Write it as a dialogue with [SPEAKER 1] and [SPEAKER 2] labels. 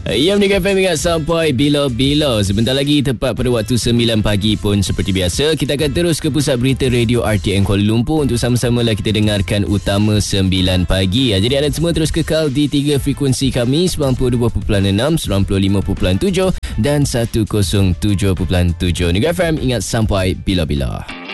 [SPEAKER 1] Ya, Negeri FM ingat sampai bila-bila. Sebentar lagi tepat pada waktu 9 pagi pun seperti biasa. Kita akan terus ke pusat berita Radio RTM Kuala Lumpur untuk sama-sama lah kita dengarkan utama 9 pagi. Jadi anda semua terus kekal di 3 frekuensi kami, 92.6, 95.7 dan 107.7. Negeri FM ingat sampai bila-bila.